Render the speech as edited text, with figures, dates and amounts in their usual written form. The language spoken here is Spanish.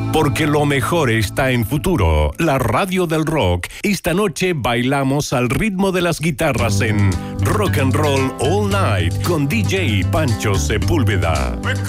Porque lo mejor está en Futuro, la radio del rock. Esta noche bailamos al ritmo de las guitarras en Rock and Roll All Night con DJ Pancho Sepúlveda.